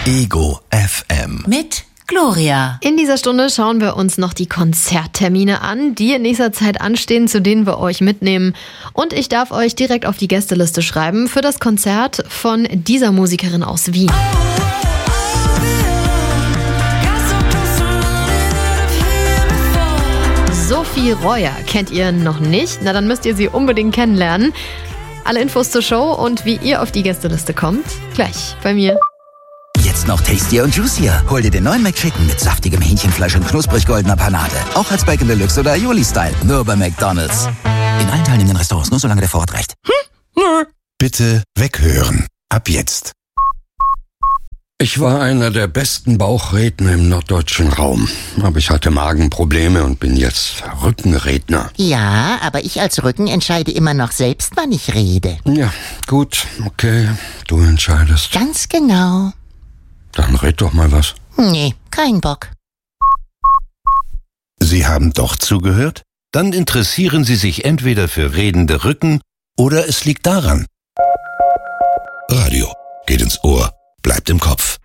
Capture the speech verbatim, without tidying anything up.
Ego F M. Mit Gloria. In dieser Stunde schauen wir uns noch die Konzerttermine an, die in nächster Zeit anstehen, zu denen wir euch mitnehmen. Und ich darf euch direkt auf die Gästeliste schreiben für das Konzert von dieser Musikerin aus Wien. Sophie Royer kennt ihr noch nicht? Na, dann müsst ihr sie unbedingt kennenlernen. Alle Infos zur Show und wie ihr auf die Gästeliste kommt, gleich bei mir. Jetzt noch tastier und juicier. Hol dir den neuen McChicken mit saftigem Hähnchenfleisch und knusprig goldener Panade. Auch als Bacon Deluxe oder Aioli-Style. Nur bei McDonald's. In allen teilnehmenden Restaurants, nur solange der Vorrat reicht. Hm? Nö. Bitte weghören. Ab jetzt. Ich war einer der besten Bauchredner im norddeutschen Raum. Aber ich hatte Magenprobleme und bin jetzt Rückenredner. Ja, aber ich als Rücken entscheide immer noch selbst, wann ich rede. Ja, gut, okay. Du entscheidest. Ganz genau. Dann red doch mal was. Nee, kein Bock. Sie haben doch zugehört? Dann interessieren Sie sich entweder für redende Rücken oder es liegt daran. Radio geht ins Ohr, bleibt im Kopf.